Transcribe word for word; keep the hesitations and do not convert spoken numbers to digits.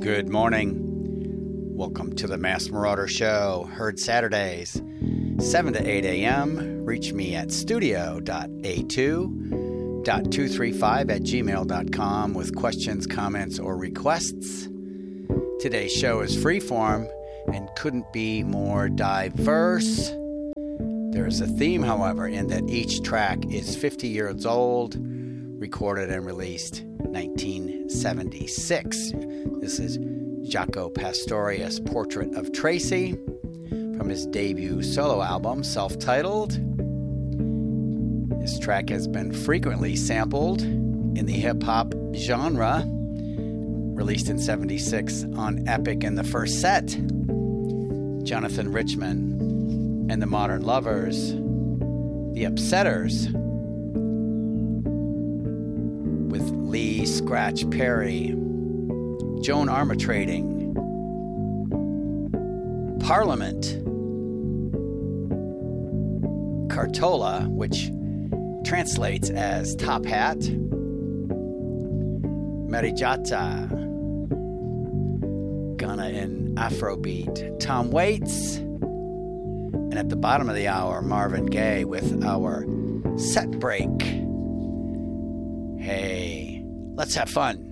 Good morning. Welcome to the Mass Marauder Show. Heard Saturdays, seven to eight a.m. Reach me at studio dot a two dot two three five at gmail dot com with questions, comments, or requests. Today's show is freeform and couldn't be more diverse. There is a theme, however, in that each track is fifty years old, recorded and released nineteen seventy-six. This is Jaco Pastorius' Portrait of Tracy from his debut solo album, self-titled. This track has been frequently sampled in the hip-hop genre, released in seventy-six on Epic in the First Set. Jonathan Richman and the Modern Lovers, the Upsetters, with Lee Scratch Perry, Joan Armatrading, Parliament, Cartola, which translates as Top Hat, Marijata, Ghana and Afrobeat, Tom Waits, and at the bottom of the hour, Marvin Gaye with our set break. Hey, let's have fun.